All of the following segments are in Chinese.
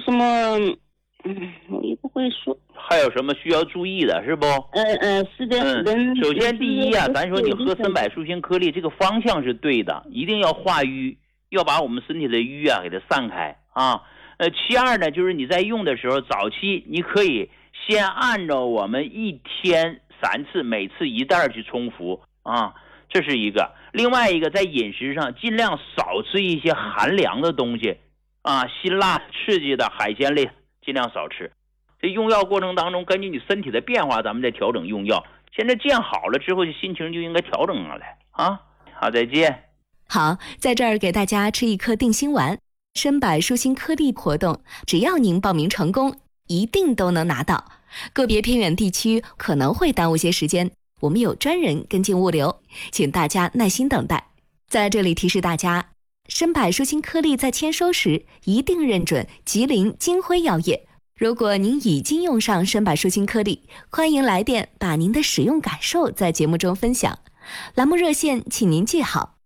什么，我也不会说。 还有什么需要注意的，是不？ 是的。 首先第一啊，咱说你喝参柏舒心颗粒，这个方向是对的，一定要化瘀，要把我们身体的瘀啊给它散开啊。其二呢，就是你在用的时候，早期你可以先按照我们1天3次，每次1袋去冲服啊，这是一个。另外一个，在饮食上尽量少吃一些寒凉的东西啊，辛辣刺激的海鲜类尽量少吃。这用药过程当中，根据你身体的变化，咱们再调整用药。现在见好了之后，心情就应该调整上来啊。好，再见。 好，在这儿给大家吃一颗定心丸，参柏舒心颗粒活动，只要您报名成功，一定都能拿到。个别偏远地区可能会耽误些时间，我们有专人跟进物流，请大家耐心等待。在这里提示大家，参柏舒心颗粒在签收时一定认准吉林金辉药业。如果您已经用上参柏舒心颗粒，欢迎来电把您的使用感受在节目中分享。栏目热线请您记好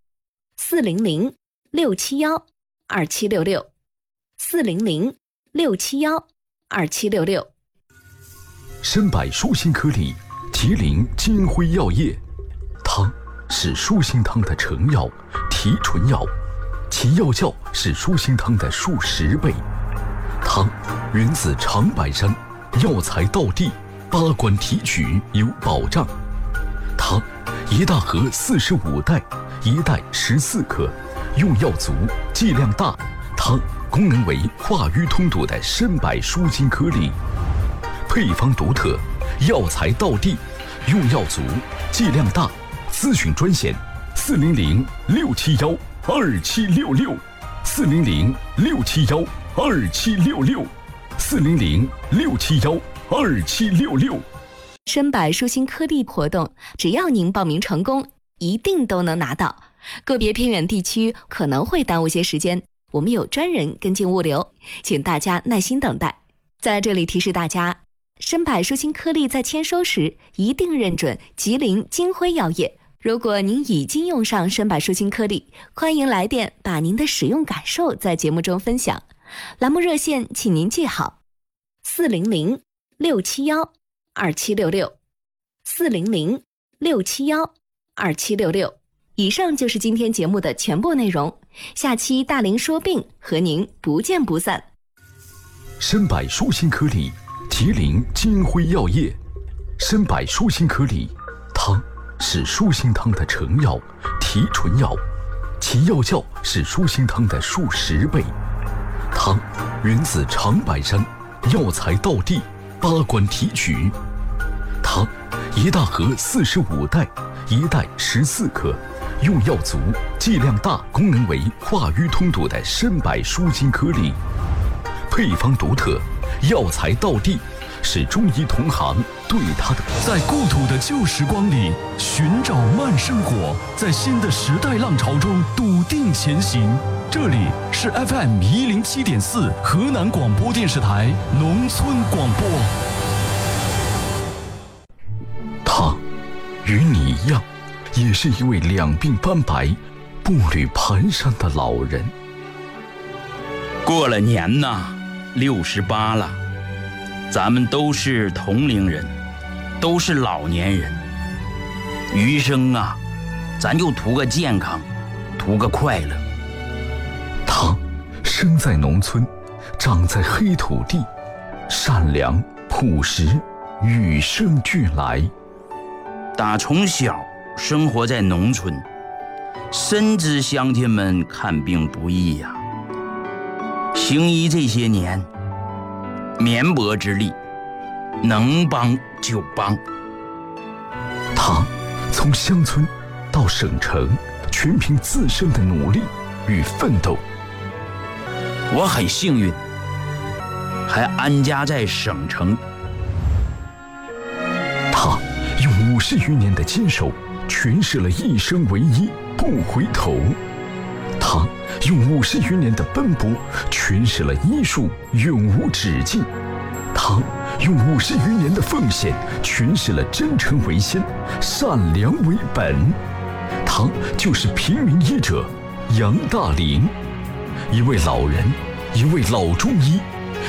：400-671-2766，400-671-2766。 参柏舒心颗粒，吉林金辉药业。汤是舒心汤的成药、提纯药，其药效是舒心汤的数10倍。汤源自长白山，药材到地，8关提取有保障。汤1大盒45袋，1袋14克，用药足，剂量大。汤功能为化瘀通堵的参柏舒心颗粒，配方独特，药材到地，用药足，剂量大。咨询专线：400-671-2766，400-671-2766，400-671-2766。 参柏舒心颗粒活动，只要您报名成功，一定都能拿到。个别偏远地区可能会耽误些时间，我们有专人跟进物流，请大家耐心等待。在这里提示大家，参柏舒心颗粒在签收时一定认准吉林金辉药业。如果您已经用上参柏舒心颗粒，欢迎来电把您的使用感受在节目中分享。栏目热线请您记好：400-671-2766，400-671-2766。以上就是今天节目的全部内容，下期大龄说病和您不见不散。 参柏舒心颗粒，吉林金辉药业。参柏舒心颗粒，汤是舒心汤的成药、提纯药，其药效是舒心汤的数10倍。汤源自长白山，药材到地，8关提取。汤1大盒45袋，1袋14克，用药足，剂量大，功能为化瘀通堵的参柏舒心颗粒，配方独特，药材到地，是中医同行对它的。 在故土的旧时光里寻找慢生活，在新的时代浪潮中笃定前行。这里是 FM107.4 河南广播电视台农村广播。 他与你一样，也是一位两鬓斑白、步履蹒跚的老人。 过了年呐，68了，咱们都是同龄人，都是老年人。余生啊，咱就图个健康，图个快乐。 他生在农村，长在黑土地，善良朴实，与生俱来。 打从小生活在农村，深知乡亲们看病不易呀。行医这些年，绵薄之力，能帮就帮。 他从乡村到省城，全凭自身的努力与奋斗。 我很幸运，还安家在省城。 他用50余年的坚守，诠释了一生唯一，不回头。他用50余年的奔波，诠释了医术永无止境。他用50余年的奉献，诠释了真诚为先，善良为本。他就是平民医者杨大林，一位老人，一位老中医，